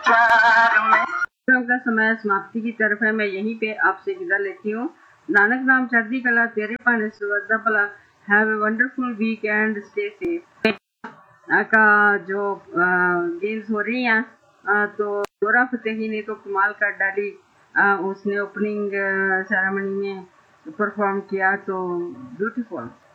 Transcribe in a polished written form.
Programme का समय समाप्ति की तरफ है। मैं यहीं पे आपसे विदा लेती हूँ। नानक नाम चढ़ती कला तेरे पाने सुवरदा भला। Have a wonderful week and stay safe. का जो गेम्स हो रही हैं तो जोरा फतेही ने तो कमाल कर डाली। उसने ओपनिंग सेरेमनी में परफॉर्म किया तो ब्यूटीफुल।